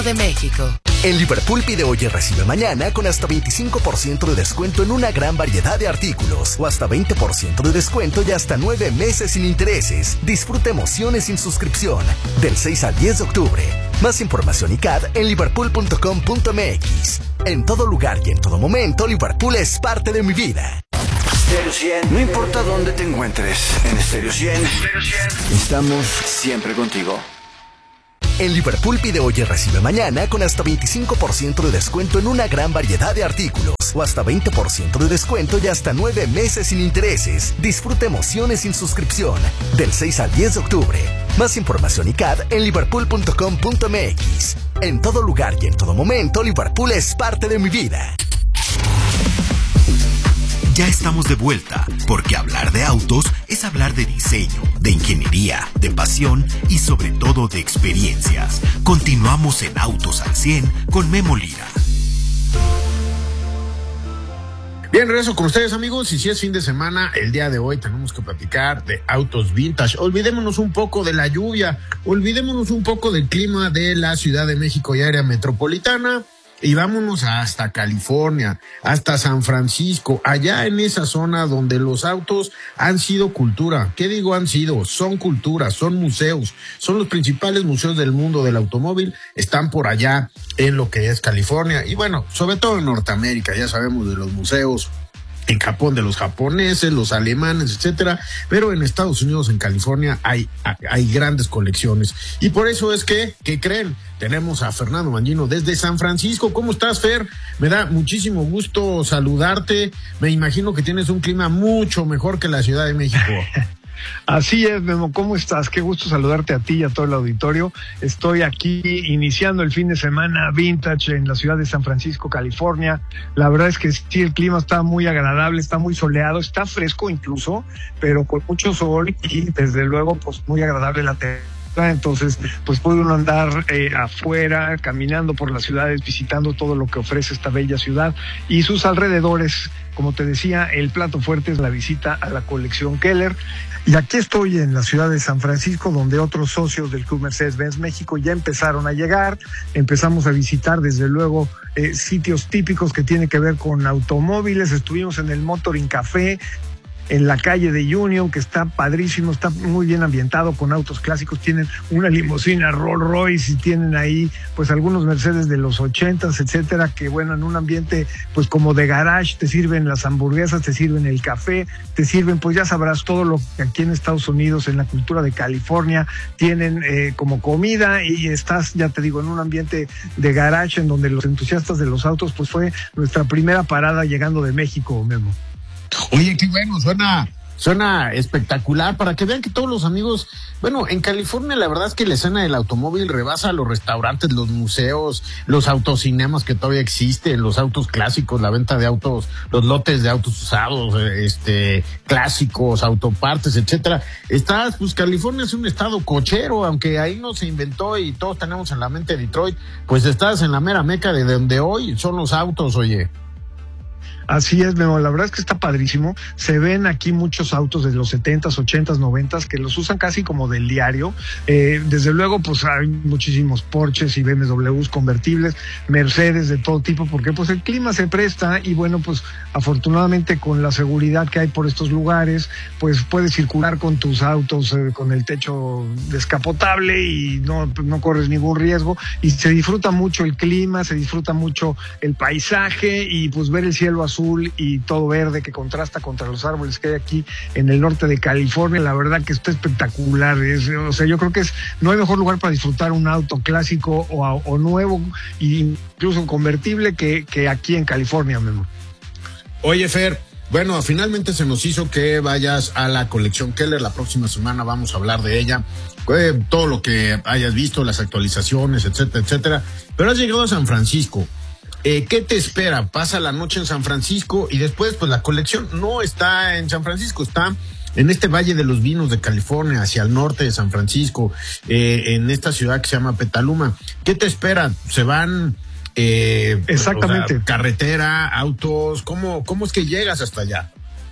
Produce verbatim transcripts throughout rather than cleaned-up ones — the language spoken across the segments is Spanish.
de México. En Liverpool pide hoy y recibe mañana con hasta veinticinco por ciento de descuento en una gran variedad de artículos o hasta veinte por ciento de descuento y hasta nueve meses sin intereses. Disfruta emociones sin suscripción del seis al diez de octubre. Más información y C A D en liverpool punto com punto m x. En todo lugar y en todo momento, Liverpool es parte de mi vida. Stereo cien, no importa dónde te encuentres, en Stereo cien, estamos siempre contigo. En Liverpool pide hoy y recibe mañana con hasta veinticinco por ciento de descuento en una gran variedad de artículos o hasta veinte por ciento de descuento y hasta nueve meses sin intereses. Disfruta emociones sin suscripción del seis al diez de octubre. Más información y C A D en liverpool punto com punto m x. En todo lugar y en todo momento, Liverpool es parte de mi vida. Ya estamos de vuelta, porque hablar de autos es hablar de diseño, de ingeniería, de pasión y sobre todo de experiencias. Continuamos en Autos al cien con Memo Lira. Bien, regreso con ustedes, amigos, y si es fin de semana, el día de hoy tenemos que platicar de autos vintage. Olvidémonos un poco de la lluvia, olvidémonos un poco del clima de la Ciudad de México y área metropolitana. Y vámonos hasta California, hasta San Francisco, allá en esa zona donde los autos han sido cultura. ¿Qué digo han sido? Son cultura, son museos, son los principales museos del mundo del automóvil, están por allá en lo que es California. Y bueno, sobre todo en Norteamérica, ya sabemos de los museos. En Japón de los japoneses, los alemanes, etcétera, pero en Estados Unidos, en California, hay, hay grandes colecciones. Y por eso es que, ¿qué creen? Tenemos a Fernando Mangino desde San Francisco. ¿Cómo estás, Fer? Me da muchísimo gusto saludarte. Me imagino que tienes un clima mucho mejor que la Ciudad de México. Así es, Memo, ¿cómo estás? Qué gusto saludarte a ti y a todo el auditorio. Estoy aquí iniciando el fin de semana vintage en la ciudad de San Francisco, California. La verdad es que sí, el clima está muy agradable, está muy soleado, está fresco incluso, pero con mucho sol y desde luego pues muy agradable la temperatura. Entonces, pues puede uno andar eh, afuera, caminando por las ciudades, visitando todo lo que ofrece esta bella ciudad y sus alrededores. Como te decía, el plato fuerte es la visita a la colección Keller. Y aquí estoy en la ciudad de San Francisco, donde otros socios del Club Mercedes-Benz México ya empezaron a llegar. Empezamos a visitar, desde luego, eh, sitios típicos que tienen que ver con automóviles. Estuvimos en el Motoring Café, en la calle de Union, que está padrísimo, está muy bien ambientado con autos clásicos. Tienen una limusina Rolls Royce y tienen ahí pues algunos Mercedes de los ochentas, etcétera, que bueno, en un ambiente pues como de garage, te sirven las hamburguesas, te sirven el café, te sirven pues ya sabrás todo lo que aquí en Estados Unidos, en la cultura de California, tienen eh, como comida, y estás, ya te digo, en un ambiente de garage en donde los entusiastas de los autos pues fue nuestra primera parada llegando de México, Memo. Oye, qué bueno, suena, suena espectacular, para que vean que todos los amigos, bueno, en California la verdad es que la escena del automóvil rebasa los restaurantes, los museos, los autocinemas que todavía existen, los autos clásicos, la venta de autos, los lotes de autos usados, este, clásicos, autopartes, etcétera. Estás, pues California es un estado cochero, aunque ahí no se inventó y todos tenemos en la mente Detroit, pues estás en la mera meca de donde hoy son los autos, oye. Así es, Memo, la verdad es que está padrísimo. Se ven aquí muchos autos de los setentas, ochentas, noventas que los usan casi como del diario. Eh, desde luego, pues hay muchísimos Porsches y B M Ws convertibles, Mercedes de todo tipo, porque pues el clima se presta y bueno, pues afortunadamente con la seguridad que hay por estos lugares, pues puedes circular con tus autos eh, con el techo descapotable y no, no corres ningún riesgo, y se disfruta mucho el clima, se disfruta mucho el paisaje y pues ver el cielo azul y todo verde que contrasta contra los árboles que hay aquí en el norte de California. La verdad que está espectacular. Es, o sea, yo creo que es no hay mejor lugar para disfrutar un auto clásico o, o nuevo, incluso convertible, que, que aquí en California, Memo. Oye, Fer, bueno, finalmente se nos hizo que vayas a la colección Keller. La próxima semana vamos a hablar de ella, eh, todo lo que hayas visto, las actualizaciones, etcétera, etcétera. Pero has llegado a San Francisco. Eh, ¿Qué te espera? Pasa la noche en San Francisco y después, pues la colección no está en San Francisco, está en este Valle de los Vinos de California, hacia el norte de San Francisco, eh, en esta ciudad que se llama Petaluma. ¿Qué te espera? ¿Se van eh, exactamente o sea, carretera, autos? ¿Cómo, cómo es que llegas hasta allá?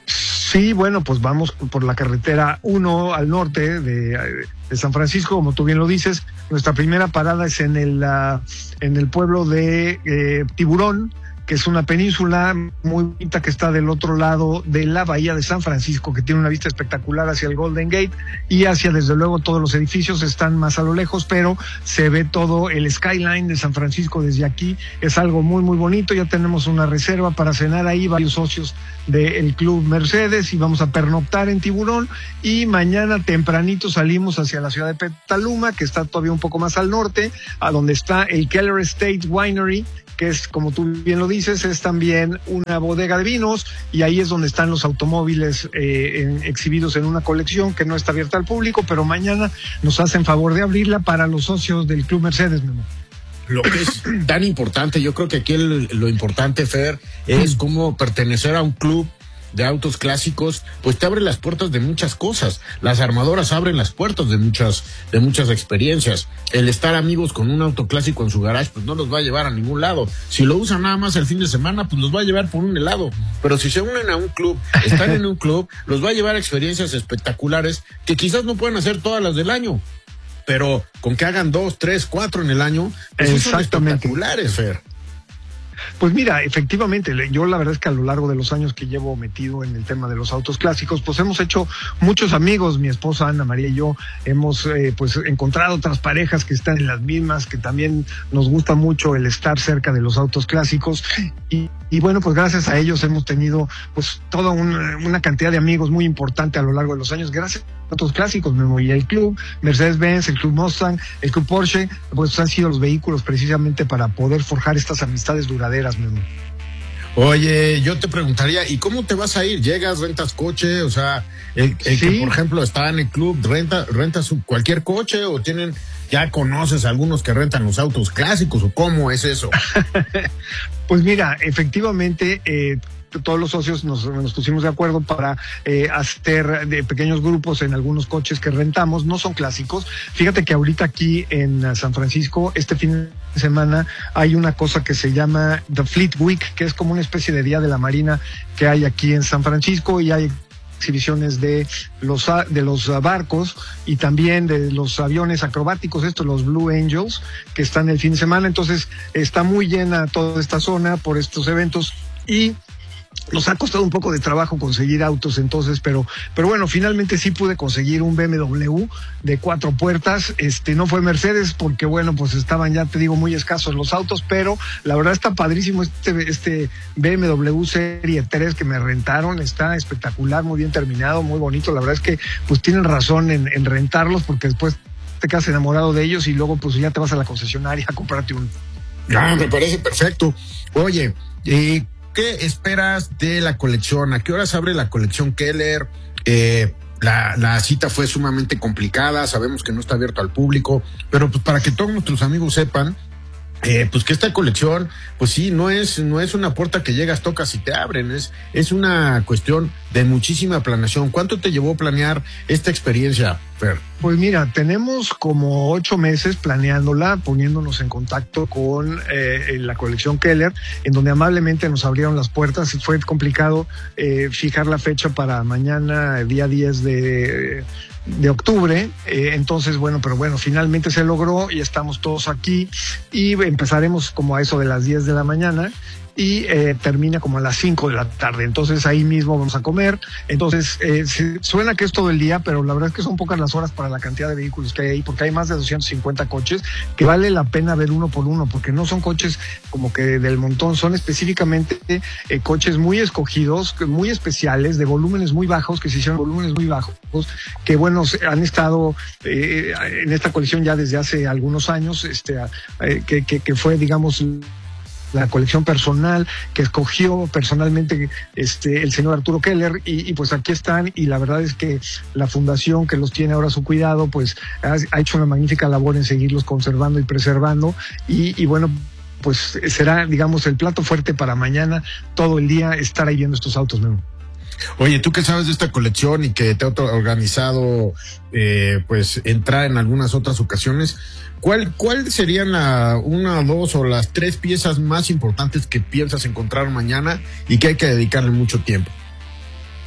Sí, bueno, pues vamos por la carretera uno al norte de, de San Francisco, como tú bien lo dices. Nuestra primera parada es en el, uh, en el pueblo de eh, Tiburón, que es una península muy bonita que está del otro lado de la bahía de San Francisco, que tiene una vista espectacular hacia el Golden Gate y hacia, desde luego, todos los edificios están más a lo lejos, pero se ve todo el skyline de San Francisco desde aquí. Es algo muy, muy bonito. Ya tenemos una reserva para cenar ahí, varios socios del Club Mercedes, y vamos a pernoctar en Tiburón, y mañana tempranito salimos hacia la ciudad de Petaluma, que está todavía un poco más al norte, a donde está el Keller Estate Winery, que es, como tú bien lo dices, es también una bodega de vinos, y ahí es donde están los automóviles eh, en, exhibidos en una colección que no está abierta al público, pero mañana nos hacen favor de abrirla para los socios del Club Mercedes, Memo. Lo que es tan importante, yo creo que aquí el, lo importante, Fer, es cómo pertenecer a un club de autos clásicos, pues te abre las puertas de muchas cosas. Las armadoras abren las puertas de muchas, de muchas experiencias. El estar amigos con un auto clásico en su garage, pues no los va a llevar a ningún lado. Si lo usan nada más el fin de semana, pues los va a llevar por un helado. Pero si se unen a un club, están en un club, los va a llevar a experiencias espectaculares que quizás no pueden hacer todas las del año, pero con que hagan dos, tres, cuatro en el año, pues son espectaculares, Fer. Pues mira, efectivamente, yo la verdad es que a lo largo de los años que llevo metido en el tema de los autos clásicos, pues hemos hecho muchos amigos. Mi esposa Ana María y yo hemos eh, pues encontrado otras parejas que están en las mismas, que también nos gusta mucho el estar cerca de los autos clásicos, y, y bueno, pues gracias a ellos hemos tenido pues toda una, una cantidad de amigos muy importante a lo largo de los años, gracias a autos clásicos, Memo. Y el club Mercedes-Benz, el club Mustang, el club Porsche, pues han sido los vehículos precisamente para poder forjar estas amistades duraderas, Memo. Oye, yo te preguntaría, ¿y cómo te vas a ir? ¿Llegas, rentas coche? O sea, el, el ¿Sí? que por ejemplo está en el club, renta, rentas cualquier coche, o tienen, ya conoces a algunos que rentan los autos clásicos, o cómo es eso? Pues mira, efectivamente, eh, todos los socios nos, nos pusimos de acuerdo para eh, hacer de pequeños grupos en algunos coches que rentamos. No son clásicos. Fíjate que ahorita aquí en San Francisco, este fin de semana, hay una cosa que se llama The Fleet Week, que es como una especie de Día de la Marina que hay aquí en San Francisco, y hay exhibiciones de los de los barcos y también de los aviones acrobáticos, estos los Blue Angels, que están el fin de semana. Entonces está muy llena toda esta zona por estos eventos, y nos ha costado un poco de trabajo conseguir autos entonces, pero pero bueno, finalmente sí pude conseguir un B M W de cuatro puertas. Este no fue Mercedes porque bueno, pues estaban, ya te digo, muy escasos los autos, pero la verdad está padrísimo este este B M W Serie tres que me rentaron. Está espectacular, muy bien terminado, muy bonito. La verdad es que pues tienen razón en, en rentarlos, porque después te quedas enamorado de ellos y luego pues ya te vas a la concesionaria a comprarte uno. Ah, me parece perfecto. Oye, eh ¿qué esperas de la colección? ¿A qué horas abre la colección Keller? Eh, la, la cita fue sumamente complicada, sabemos que no está abierto al público, pero pues para que todos nuestros amigos sepan, eh, pues que esta colección, pues sí, no es, no es una puerta que llegas, tocas y te abren, es, es una cuestión de muchísima planeación. ¿Cuánto te llevó planear esta experiencia, Fer? Pues mira, tenemos como ocho meses planeándola, poniéndonos en contacto con eh, la colección Keller, en donde amablemente nos abrieron las puertas. Fue complicado eh, fijar la fecha para mañana, el día diez de, de octubre. Eh, entonces, bueno, pero bueno, finalmente se logró y estamos todos aquí, y empezaremos como a eso de las diez de la mañana. Y eh, termina como a las cinco de la tarde. Entonces ahí mismo vamos a comer. Entonces eh, se, suena que es todo el día, pero la verdad es que son pocas las horas para la cantidad de vehículos que hay ahí, porque hay más de doscientos cincuenta coches que vale la pena ver uno por uno, porque no son coches como que del montón, son específicamente eh, coches muy escogidos, muy especiales, de volúmenes muy bajos, que se hicieron volúmenes muy bajos, que bueno, han estado eh, en esta colección ya desde hace algunos años, este, eh, que, que, que fue, digamos, la colección personal que escogió personalmente este el señor Arturo Keller, y, y pues aquí están, y la verdad es que la fundación que los tiene ahora a su cuidado pues ha, ha hecho una magnífica labor en seguirlos conservando y preservando, y, y bueno, pues será, digamos, el plato fuerte para mañana, todo el día estar ahí viendo estos autos, Memo. Oye, tú que sabes de esta colección y que te ha organizado eh, pues entrar en algunas otras ocasiones, ¿cuál cuál serían la una, dos o las tres piezas más importantes que piensas encontrar mañana y que hay que dedicarle mucho tiempo?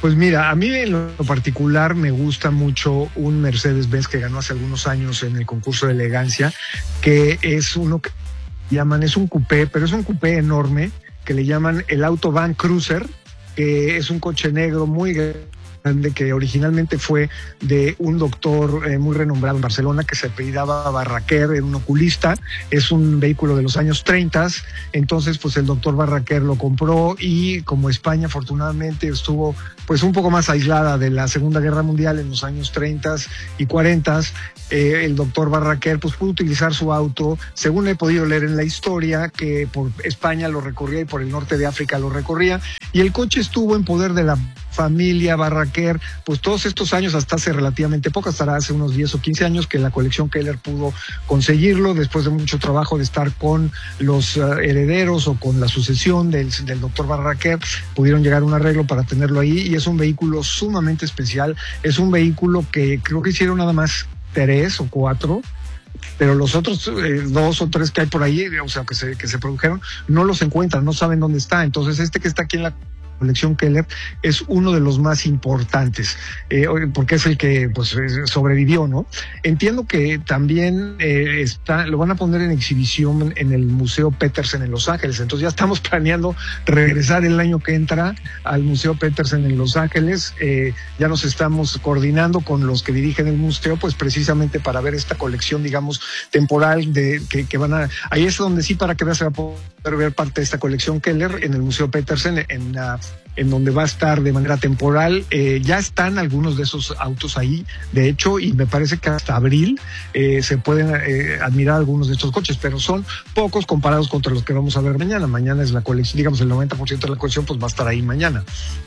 Pues mira, a mí en lo particular me gusta mucho un Mercedes-Benz que ganó hace algunos años en el concurso de elegancia, que es uno que llaman, es un coupé, pero es un coupé enorme, que le llaman el Autobahn Cruiser, que es un coche negro muy grande que originalmente fue de un doctor eh, muy renombrado en Barcelona que se apellidaba Barraquer, era un oculista. Es un vehículo de los años treinta, entonces pues el doctor Barraquer lo compró, y como España afortunadamente estuvo pues un poco más aislada de la Segunda Guerra Mundial en los años treinta y cuarenta, eh, el doctor Barraquer pues pudo utilizar su auto, según he podido leer en la historia, que por España lo recorría y por el norte de África lo recorría, y el coche estuvo en poder de la familia Barraquer pues todos estos años, hasta hace relativamente poco, hasta hace unos diez o quince años que la colección Keller pudo conseguirlo, después de mucho trabajo de estar con los uh, herederos o con la sucesión del, del doctor Barraquer, pudieron llegar a un arreglo para tenerlo ahí, y es un vehículo sumamente especial. Es un vehículo que creo que hicieron nada más tres o cuatro, pero los otros eh, dos o tres que hay por ahí, o sea, que se, que se produjeron, no los encuentran, no saben dónde está. Entonces este que está aquí en la colección Keller es uno de los más importantes, eh, porque es el que pues sobrevivió, ¿no? Entiendo que también eh, está, lo van a poner en exhibición en el Museo Petersen en Los Ángeles, entonces ya estamos planeando regresar el año que entra al Museo Petersen en Los Ángeles. Eh, ya nos estamos coordinando con los que dirigen el museo, pues precisamente para ver esta colección, digamos, temporal de que, que van a, ahí es donde sí, para que veas, se va a poder ver parte de esta colección Keller en el Museo Petersen, en la en donde va a estar de manera temporal. Eh, ya están algunos de esos autos ahí, de hecho, y me parece que hasta abril eh, se pueden eh, admirar algunos de estos coches, pero son pocos comparados contra los que vamos a ver mañana. Mañana es la colección, digamos, el noventa por ciento de la colección pues va a estar ahí mañana.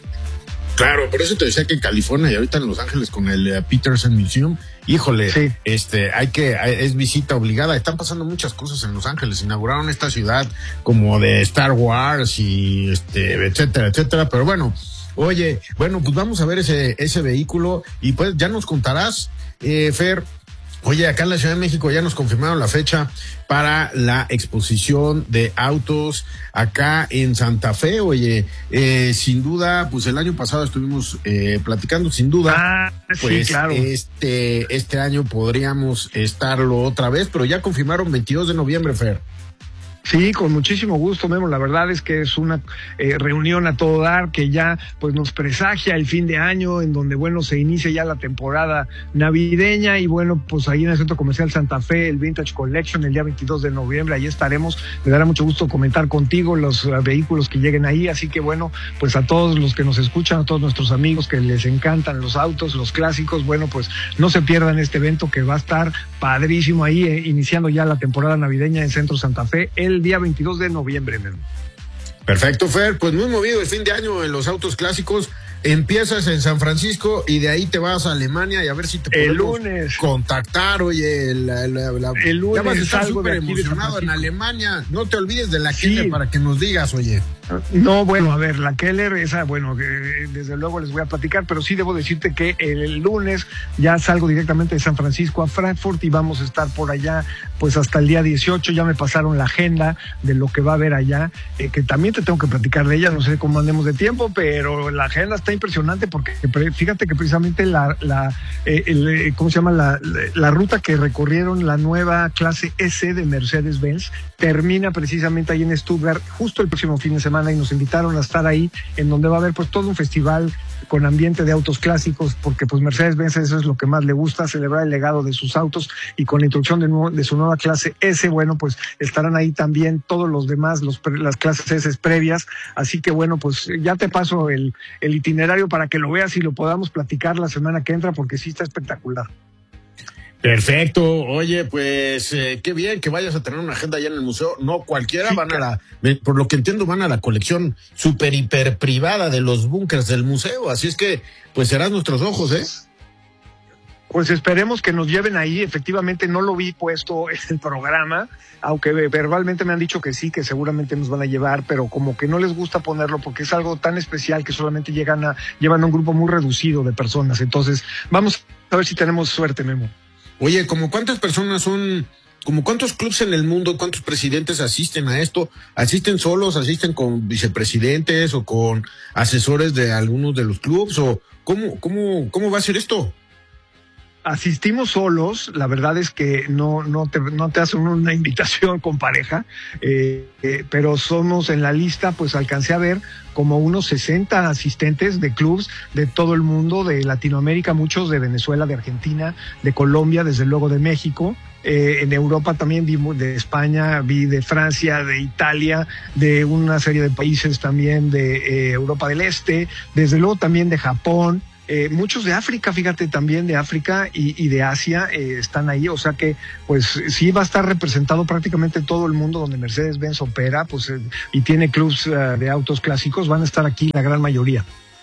Claro, por eso te decía que en California y ahorita en Los Ángeles con el uh, Petersen Museum, híjole, sí. este, hay que, es visita obligada. Están pasando muchas cosas en Los Ángeles. Inauguraron esta ciudad como de Star Wars y este, etcétera, etcétera. Pero bueno, oye, bueno, pues vamos a ver ese, ese vehículo y pues ya nos contarás, eh, Fer. Oye, acá en la Ciudad de México ya nos confirmaron la fecha para la exposición de autos acá en Santa Fe. Oye, eh, sin duda, pues el año pasado estuvimos eh, platicando, sin duda, ah, pues sí, claro. este, este año podríamos estarlo otra vez, pero ya confirmaron veintidós de noviembre, Fer. Sí, con muchísimo gusto, Memo. La verdad es que es una eh, reunión a todo dar que ya pues nos presagia el fin de año, en donde bueno se inicia ya la temporada navideña, y bueno pues ahí en el Centro Comercial Santa Fe, el Vintage Collection, el día veintidós de noviembre, ahí estaremos. Me dará mucho gusto comentar contigo los uh, vehículos que lleguen ahí, así que bueno, pues a todos los que nos escuchan, a todos nuestros amigos que les encantan los autos, los clásicos, bueno pues no se pierdan este evento que va a estar padrísimo ahí, eh, iniciando ya la temporada navideña en Centro Santa Fe, el día veintidós de noviembre. Men. Perfecto, Fer, pues muy movido el fin de año en los autos clásicos. Empiezas en San Francisco y de ahí te vas a Alemania y a ver si te podemos el lunes contactar. Oye, la, la, la, el lunes ya vas a estar súper emocionado en Alemania. No te olvides de la sí. Keller para que nos digas, oye. No, bueno, a ver, la Keller, esa, bueno, eh, desde luego les voy a platicar, pero sí debo decirte que el lunes ya salgo directamente de San Francisco a Frankfurt y vamos a estar por allá pues hasta el día dieciocho. Ya me pasaron la agenda de lo que va a haber allá, eh, que también te tengo que platicar de ella, no sé cómo andemos de tiempo, pero la agenda está impresionante porque fíjate que precisamente la, la eh, el, ¿cómo se llama? La, la ruta que recorrieron la nueva clase S de Mercedes-Benz termina precisamente ahí en Stuttgart justo el próximo fin de semana, y nos invitaron a estar ahí, en donde va a haber pues todo un festival con ambiente de autos clásicos, porque pues Mercedes-Benz eso es lo que más le gusta, celebrar el legado de sus autos, y con la introducción de, nuevo, de su nueva clase S, bueno, pues estarán ahí también todos los demás, los, las clases S previas, así que bueno, pues ya te paso el, el itinerario para que lo veas y lo podamos platicar la semana que entra, porque sí está espectacular. Perfecto, oye, pues eh, qué bien que vayas a tener una agenda allá en el museo. No cualquiera, sí, van a la, por lo que entiendo, van a la colección super hiper privada de los búnkers del museo, así es que pues serán nuestros ojos, ¿eh? Pues esperemos que nos lleven ahí. Efectivamente no lo vi puesto en el programa, aunque verbalmente me han dicho que sí, que seguramente nos van a llevar, pero como que no les gusta ponerlo porque es algo tan especial que solamente llegan a, llevan a un grupo muy reducido de personas. Entonces vamos a ver si tenemos suerte, Memo. Oye, ¿como cuántas personas son como cuántos clubes en el mundo, cuántos presidentes asisten a esto, asisten solos, asisten con vicepresidentes o con asesores de algunos de los clubes, o cómo, cómo, cómo va a ser esto. Asistimos solos, la verdad es que no, no, te, no te hacen una invitación con pareja, eh, eh, pero somos en la lista, pues alcancé a ver como unos sesenta asistentes de clubs de todo el mundo, de Latinoamérica, muchos de Venezuela, de Argentina, de Colombia, desde luego de México. Eh, en Europa también vi de España, vi de Francia, de Italia, de una serie de países también de eh, Europa del Este, desde luego también de Japón. Eh, muchos de África, fíjate, también de África y, y de Asia eh, están ahí, o sea que pues sí va a estar representado prácticamente todo el mundo donde Mercedes-Benz opera, pues eh, y tiene clubs uh, de autos clásicos, van a estar aquí la gran mayoría.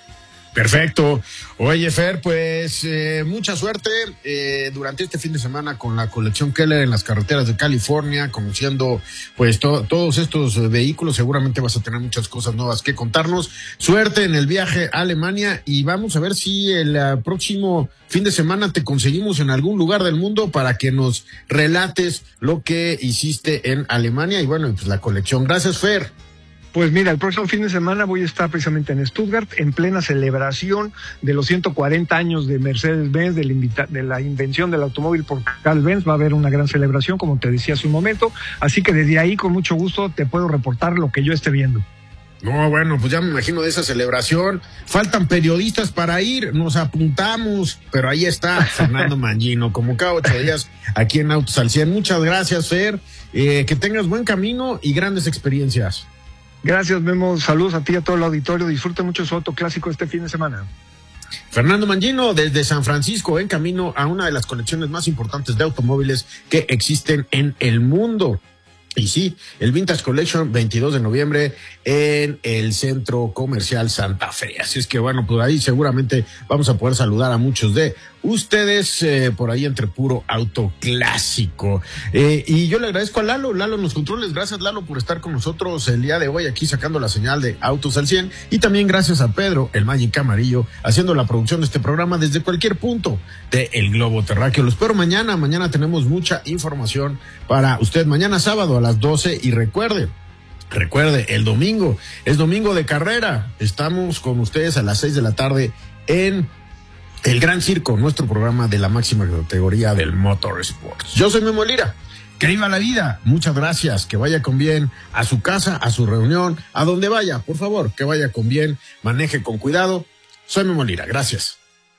Perfecto. Oye, Fer, pues eh, mucha suerte eh, durante este fin de semana con la colección Keller en las carreteras de California, conociendo pues to- todos estos eh, vehículos. Seguramente vas a tener muchas cosas nuevas que contarnos. Suerte en el viaje a Alemania y vamos a ver si el uh, próximo fin de semana te conseguimos en algún lugar del mundo para que nos relates lo que hiciste en Alemania y bueno, pues la colección. Gracias, Fer. Pues mira, el próximo fin de semana voy a estar precisamente en Stuttgart, en plena celebración de los ciento cuarenta años de Mercedes-Benz, de la, invita- de la invención del automóvil por Carl Benz. Va a haber una gran celebración, como te decía hace un momento. Así que desde ahí, con mucho gusto, te puedo reportar lo que yo esté viendo. No, bueno, pues ya me imagino de esa celebración. Faltan periodistas para ir, nos apuntamos, pero ahí está Fernando Mangino, como cada ocho días aquí en Autos al cien. Muchas gracias, Fer. Eh, que tengas buen camino y grandes experiencias. Gracias, Memo. Saludos a ti y a todo el auditorio. Disfruten mucho su auto clásico este fin de semana. Fernando Mangino, desde San Francisco, en camino a una de las colecciones más importantes de automóviles que existen en el mundo. Y sí, el Vintage Collection, veintidós de noviembre en el Centro Comercial Santa Fe. Así es que bueno, pues ahí seguramente vamos a poder saludar a muchos de ustedes eh, por ahí entre puro auto clásico. Eh, y yo le agradezco a Lalo, Lalo en los controles. Gracias, Lalo, por estar con nosotros el día de hoy aquí sacando la señal de Autos al cien. Y también gracias a Pedro, el Magic Amarillo, haciendo la producción de este programa desde cualquier punto del globo terráqueo. Lo espero mañana. Mañana tenemos mucha información para usted. Mañana sábado a las doce y recuerde, recuerde, el domingo es domingo de carrera. Estamos con ustedes a las seis de la tarde en El Gran Circo, nuestro programa de la máxima categoría del Motorsports. Yo soy Memo Lira. Que viva la vida. Muchas gracias. Que vaya con bien a su casa, a su reunión, a donde vaya. Por favor, que vaya con bien, maneje con cuidado. Soy Memo Lira. Gracias.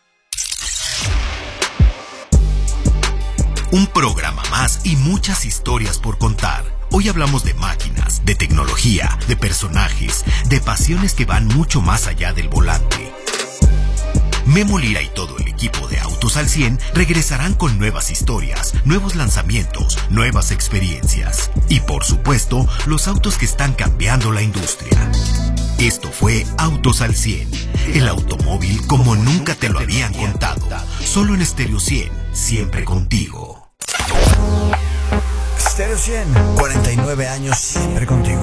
Un programa más y muchas historias por contar. Hoy hablamos de máquinas, de tecnología, de personajes, de pasiones que van mucho más allá del volante. Memo Lira y todo el equipo de Autos al cien regresarán con nuevas historias, nuevos lanzamientos, nuevas experiencias y, por supuesto, los autos que están cambiando la industria. Esto fue Autos al cien, el automóvil como nunca te lo habían contado. Solo en Estéreo cien, siempre contigo. Estéreo cien, cuarenta y nueve años siempre contigo.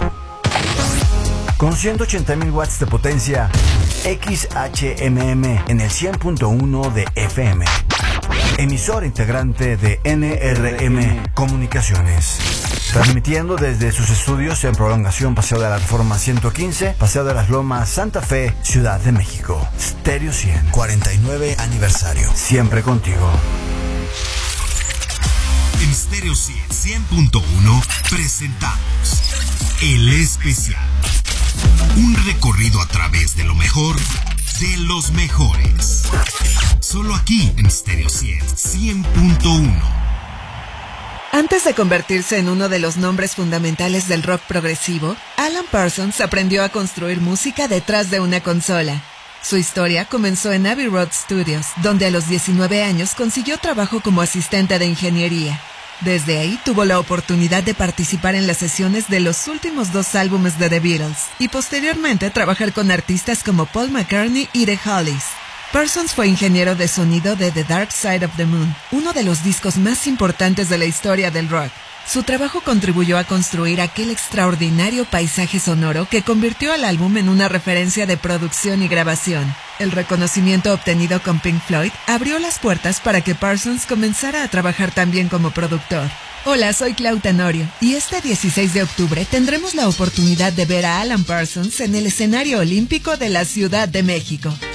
Con ciento ochenta mil watts de potencia, X H M M en el cien punto uno de F M. Emisor integrante de N R M Comunicaciones. Transmitiendo desde sus estudios en Prolongación Paseo de la Reforma ciento quince, Paseo de las Lomas, Santa Fe, Ciudad de México. Stereo cien, cuarenta y nueve aniversario. Siempre contigo. En Stereo cien, cien punto uno presentamos El Especial. Un recorrido a través de lo mejor de los mejores. Solo aquí en Stereo cien, cien punto uno. Antes de convertirse en uno de los nombres fundamentales del rock progresivo, Alan Parsons aprendió a construir música detrás de una consola. Su historia comenzó en Abbey Road Studios, donde a los diecinueve años consiguió trabajo como asistente de ingeniería. Desde ahí tuvo la oportunidad de participar en las sesiones de los últimos dos álbumes de The Beatles y posteriormente trabajar con artistas como Paul McCartney y The Hollies. Parsons fue ingeniero de sonido de The Dark Side of the Moon, uno de los discos más importantes de la historia del rock. Su trabajo contribuyó a construir aquel extraordinario paisaje sonoro que convirtió al álbum en una referencia de producción y grabación. El reconocimiento obtenido con Pink Floyd abrió las puertas para que Parsons comenzara a trabajar también como productor. Hola, soy Clau Tenorio y este dieciséis de octubre tendremos la oportunidad de ver a Alan Parsons en el escenario olímpico de la Ciudad de México.